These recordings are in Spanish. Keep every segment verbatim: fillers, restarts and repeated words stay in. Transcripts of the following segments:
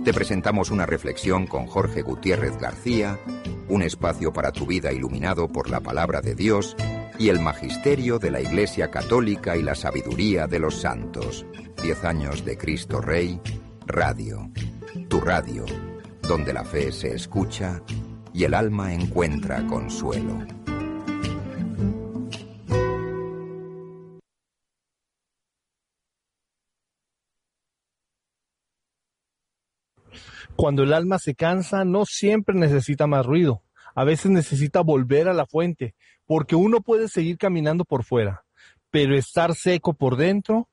Te presentamos una reflexión con Jorge Gutiérrez García, un espacio para tu vida iluminado por la palabra de Dios y el magisterio de la Iglesia Católica y la sabiduría de los santos. Diez años de Cristo Rey, Radio. Tu radio, donde la fe se escucha y el alma encuentra consuelo. Cuando el alma se cansa, no siempre necesita más ruido. A veces necesita volver a la fuente, porque uno puede seguir caminando por fuera, pero estar seco por dentro,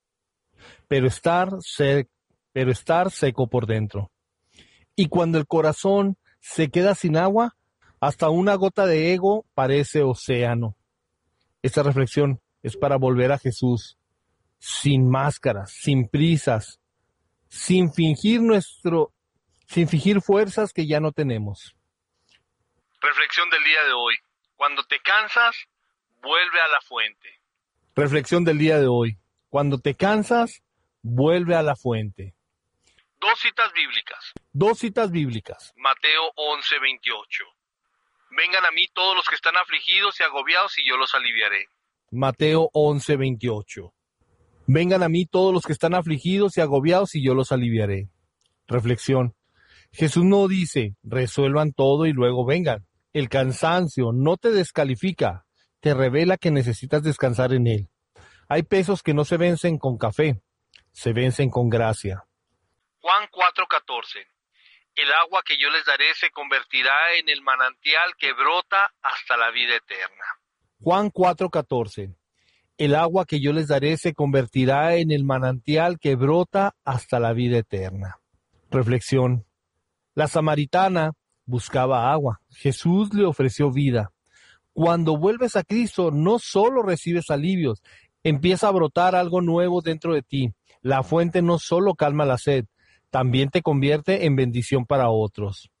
pero estar, sec, pero estar seco por dentro. Y cuando el corazón se queda sin agua, hasta una gota de ego parece océano. Esta reflexión es para volver a Jesús, sin máscaras, sin prisas, sin fingir nuestro... sin fingir fuerzas que ya no tenemos. Reflexión del día de hoy. Cuando te cansas, vuelve a la fuente. Reflexión del día de hoy. Cuando te cansas, vuelve a la fuente. Dos citas bíblicas. Dos citas bíblicas. Mateo once veintiocho. Vengan a mí todos los que están afligidos y agobiados y yo los aliviaré. Mateo once veintiocho. Vengan a mí todos los que están afligidos y agobiados y yo los aliviaré. Reflexión. Jesús no dice, resuelvan todo y luego vengan. El cansancio no te descalifica, te revela que necesitas descansar en Él. Hay pesos que no se vencen con café, se vencen con gracia. Juan cuatro catorce. El agua que yo les daré se convertirá en el manantial que brota hasta la vida eterna. Juan cuatro catorce. El agua que yo les daré se convertirá en el manantial que brota hasta la vida eterna. Reflexión. La samaritana buscaba agua. Jesús le ofreció vida. Cuando vuelves a Cristo, no solo recibes alivios, empieza a brotar algo nuevo dentro de ti. La fuente no solo calma la sed, también te convierte en bendición para otros.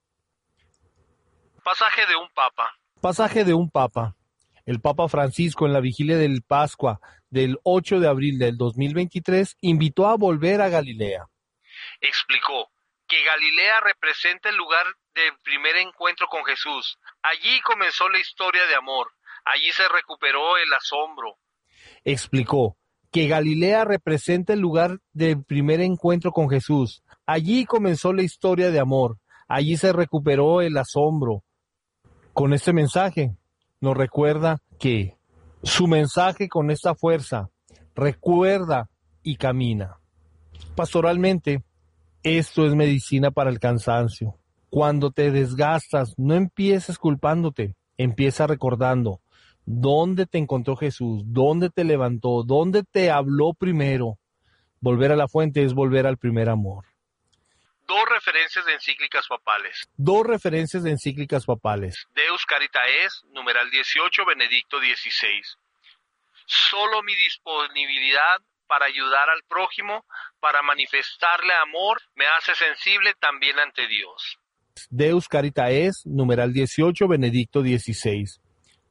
Pasaje de un papa. Pasaje de un papa. El Papa Francisco, en la vigilia del Pascua del ocho de abril del dos mil veintitrés, invitó a volver a Galilea. Explicó que Galilea representa el lugar del primer encuentro con Jesús. Allí comenzó la historia de amor. Allí se recuperó el asombro. Explicó que Galilea representa el lugar del primer encuentro con Jesús. Allí comenzó la historia de amor. Allí se recuperó el asombro. Con este mensaje nos recuerda que su mensaje con esta fuerza recuerda y camina. Pastoralmente, esto es medicina para el cansancio. Cuando te desgastas, no empieces culpándote, empieza recordando dónde te encontró Jesús, dónde te levantó, dónde te habló primero. Volver a la fuente es volver al primer amor. Dos referencias de encíclicas papales. Dos referencias de encíclicas papales. Deus Caritaes, numeral dieciocho, Benedicto dieciséis. Solo mi disponibilidad para ayudar al prójimo, para manifestarle amor, me hace sensible también ante Dios. Deus Caritaes, numeral dieciocho, Benedicto dieciséis.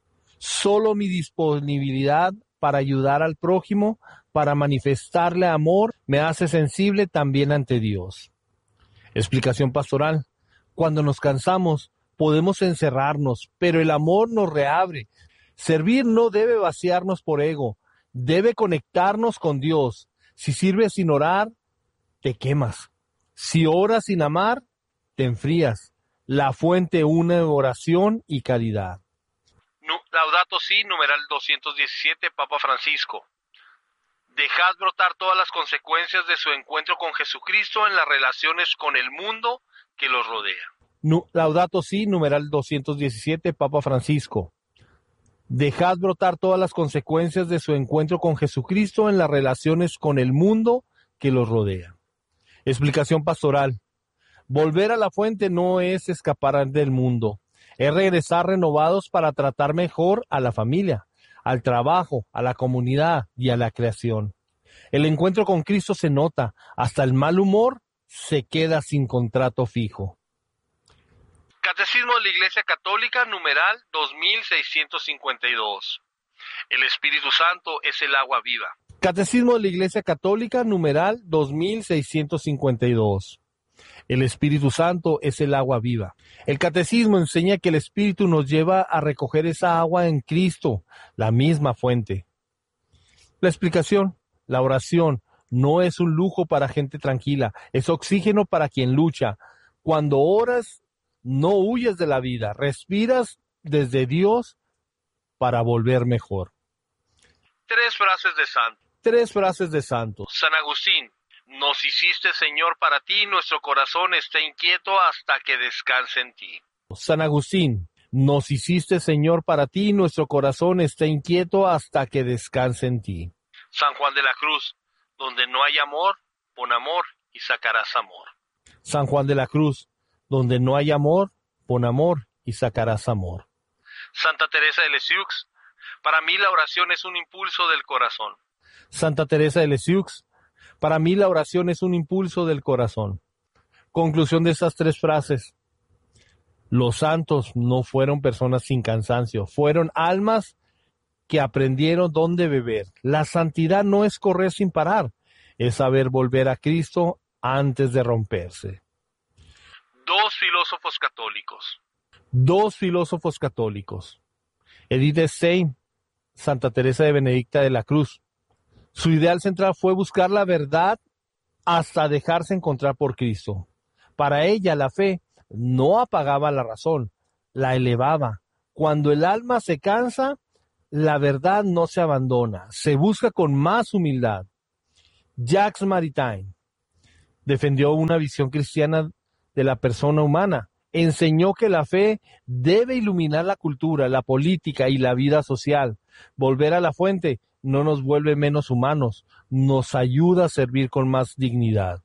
Solo mi disponibilidad para ayudar al prójimo, para manifestarle amor, me hace sensible también ante Dios. Explicación pastoral. Cuando nos cansamos, podemos encerrarnos, pero el amor nos reabre. Servir no debe vaciarnos por ego, debe conectarnos con Dios. Si sirves sin orar, te quemas. Si oras sin amar, te enfrías. La fuente une oración y caridad. Laudato Si, numeral doscientos diecisiete, Papa Francisco. Dejad brotar todas las consecuencias de su encuentro con Jesucristo en las relaciones con el mundo que los rodea. Laudato Si, numeral doscientos diecisiete, Papa Francisco. Dejad brotar todas las consecuencias de su encuentro con Jesucristo en las relaciones con el mundo que los rodea. Explicación pastoral. Volver a la fuente no es escapar del mundo, es regresar renovados para tratar mejor a la familia, al trabajo, a la comunidad y a la creación. El encuentro con Cristo se nota, hasta el mal humor se queda sin contrato fijo. Catecismo de la Iglesia Católica, numeral dos mil seiscientos cincuenta y dos. El Espíritu Santo es el agua viva. Catecismo de la Iglesia Católica, numeral dos mil seiscientos cincuenta y dos. El Espíritu Santo es el agua viva. El Catecismo enseña que el Espíritu nos lleva a recoger esa agua en Cristo, la misma fuente. La explicación, la oración, no es un lujo para gente tranquila, es oxígeno para quien lucha. Cuando oras, no huyes de la vida, respiras desde Dios para volver mejor. Tres frases de santo. Tres frases de santos. San Agustín, nos hiciste, Señor, para ti, nuestro corazón está inquieto hasta que descanse en ti. San Agustín, nos hiciste, Señor, para ti, nuestro corazón está inquieto hasta que descanse en ti. San Juan de la Cruz, donde no hay amor, pon amor y sacarás amor. San Juan de la Cruz, donde no hay amor, pon amor y sacarás amor. Santa Teresa de Lisieux, para mí la oración es un impulso del corazón. Santa Teresa de Lisieux, para mí la oración es un impulso del corazón. Conclusión de estas tres frases. Los santos no fueron personas sin cansancio, fueron almas que aprendieron dónde beber. La santidad no es correr sin parar, es saber volver a Cristo antes de romperse. Dos filósofos católicos. Dos filósofos católicos. Edith Stein, Santa Teresa de Benedicta de la Cruz. Su ideal central fue buscar la verdad hasta dejarse encontrar por Cristo. Para ella la fe no apagaba la razón, la elevaba. Cuando el alma se cansa, la verdad no se abandona, se busca con más humildad. Jacques Maritain defendió una visión cristiana de la persona humana. Enseñó que la fe debe iluminar la cultura, la política y la vida social. Volver a la fuente no nos vuelve menos humanos, nos ayuda a servir con más dignidad.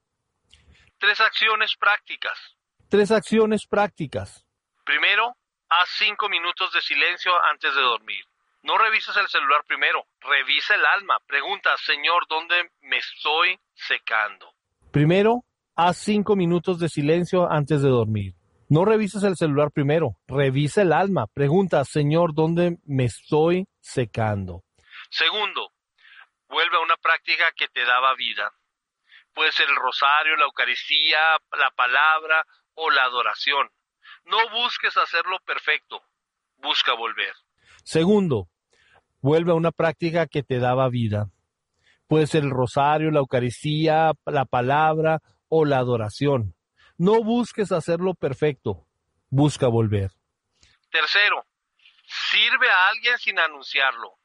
Tres acciones prácticas. Tres acciones prácticas. Primero, haz cinco minutos de silencio antes de dormir. No revises el celular primero, revisa el alma. Pregunta, Señor, ¿dónde me estoy secando? Primero, haz cinco minutos de silencio antes de dormir. No revises el celular primero, revisa el alma. Pregunta, Señor, ¿dónde me estoy secando? Segundo, vuelve a una práctica que te daba vida. Puede ser el rosario, la Eucaristía, la palabra o la adoración. No busques hacerlo perfecto, busca volver. Segundo, vuelve a una práctica que te daba vida. Puede ser el rosario, la Eucaristía, la palabra o la adoración. No busques hacerlo perfecto, busca volver. Tercero, sirve a alguien sin anunciarlo.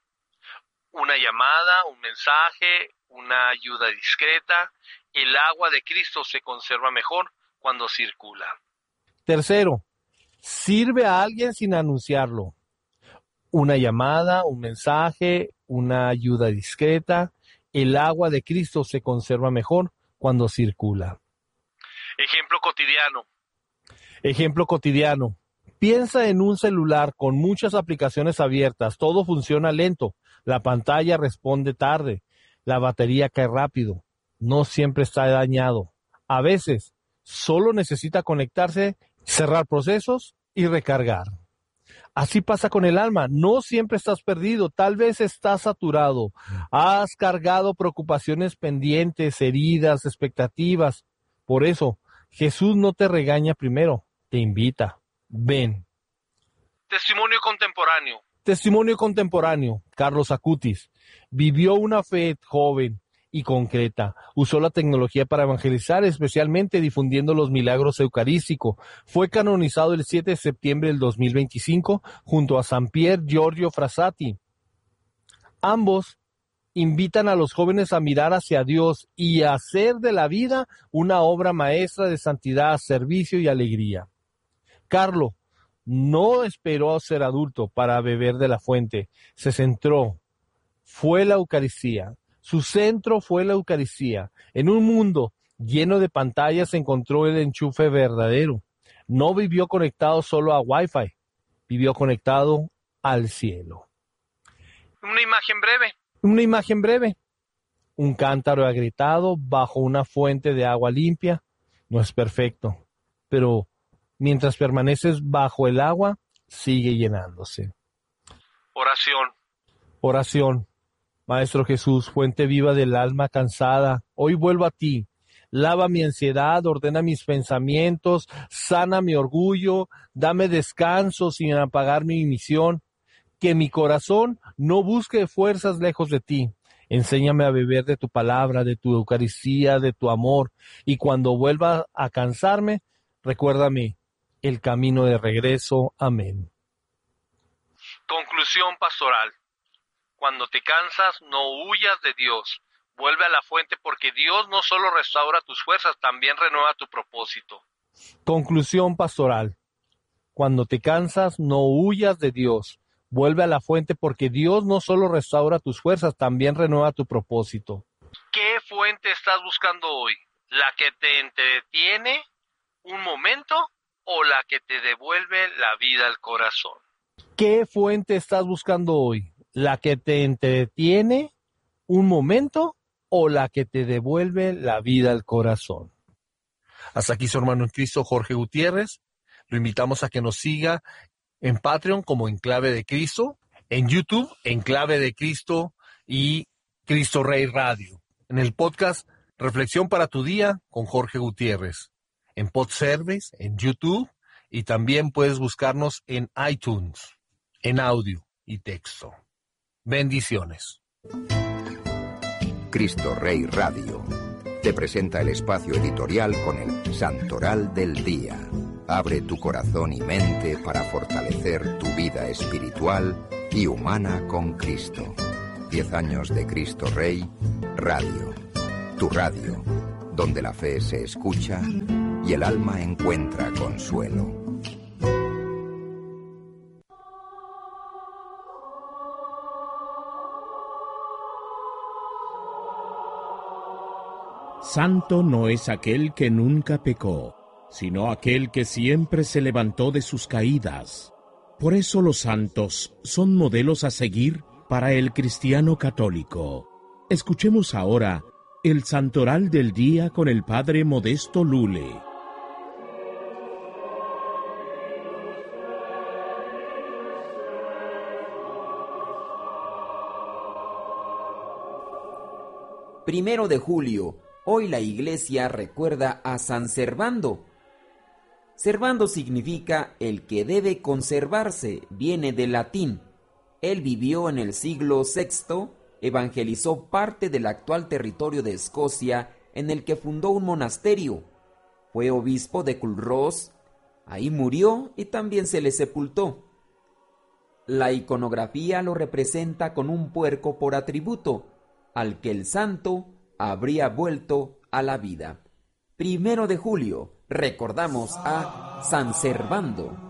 Una llamada, un mensaje, una ayuda discreta. El agua de Cristo se conserva mejor cuando circula. Tercero, sirve a alguien sin anunciarlo. Una llamada, un mensaje, una ayuda discreta. El agua de Cristo se conserva mejor cuando circula. Ejemplo cotidiano. Ejemplo cotidiano. Piensa en un celular con muchas aplicaciones abiertas. Todo funciona lento. La pantalla responde tarde. La batería cae rápido. No siempre está dañado. A veces solo necesita conectarse, cerrar procesos y recargar. Así pasa con el alma. No siempre estás perdido. Tal vez estás saturado. Has cargado preocupaciones pendientes, heridas, expectativas. Por eso, Jesús no te regaña primero, te invita. Ven. Testimonio contemporáneo. Testimonio contemporáneo. Carlos Acutis vivió una fe joven y concreta. Usó la tecnología para evangelizar, especialmente difundiendo los milagros eucarísticos. Fue canonizado el siete de septiembre del dos mil veinticinco junto a San Pier Giorgio Frassati. Ambos invitan a los jóvenes a mirar hacia Dios y a hacer de la vida una obra maestra de santidad, servicio y alegría. Carlo no esperó a ser adulto para beber de la fuente. Se centró. Fue la Eucaristía. Su centro fue la Eucaristía. En un mundo lleno de pantallas encontró el enchufe verdadero. No vivió conectado solo a Wi-Fi. Vivió conectado al cielo. Una imagen breve. Una imagen breve. Un cántaro agrietado bajo una fuente de agua limpia. No es perfecto, pero mientras permaneces bajo el agua, sigue llenándose. Oración. Oración. Maestro Jesús, fuente viva del alma cansada, hoy vuelvo a ti. Lava mi ansiedad, ordena mis pensamientos, sana mi orgullo, dame descanso sin apagar mi misión. Que mi corazón no busque fuerzas lejos de ti. Enséñame a beber de tu palabra, de tu Eucaristía, de tu amor. Y cuando vuelva a cansarme, recuérdame el camino de regreso. Amén. Conclusión pastoral. Cuando te cansas, no huyas de Dios. Vuelve a la fuente porque Dios no solo restaura tus fuerzas, también renueva tu propósito. Conclusión pastoral. Cuando te cansas, no huyas de Dios. Vuelve a la fuente porque Dios no solo restaura tus fuerzas, también renueva tu propósito. ¿Qué fuente estás buscando hoy? ¿La que te entretiene un momento o la que te devuelve la vida al corazón? ¿Qué fuente estás buscando hoy? ¿La que te entretiene un momento o la que te devuelve la vida al corazón? Hasta aquí su hermano en Cristo, Jorge Gutiérrez. Lo invitamos a que nos siga en Patreon como Enclave de Cristo, en YouTube, Enclave de Cristo y Cristo Rey Radio. En el podcast Reflexión para tu Día con Jorge Gutiérrez. En Podservice, en YouTube y también puedes buscarnos en iTunes, en audio y texto. Bendiciones. Cristo Rey Radio te presenta el espacio editorial con el Santoral del Día. Abre tu corazón y mente para fortalecer tu vida espiritual y humana con Cristo. Diez años de Cristo Rey Radio. Tu radio, donde la fe se escucha y el alma encuentra consuelo. Santo no es aquel que nunca pecó, sino aquel que siempre se levantó de sus caídas. Por eso los santos son modelos a seguir para el cristiano católico. Escuchemos ahora el Santoral del Día con el Padre Modesto Lule. Primero de julio, hoy la Iglesia recuerda a San Servando. Servando significa el que debe conservarse, viene del latín. Él vivió en el siglo sexto, evangelizó parte del actual territorio de Escocia, en el que fundó un monasterio. Fue obispo de Culross, ahí murió y también se le sepultó. La iconografía lo representa con un puerco por atributo, al que el santo habría vuelto a la vida. Primero de julio, recordamos a San Servando.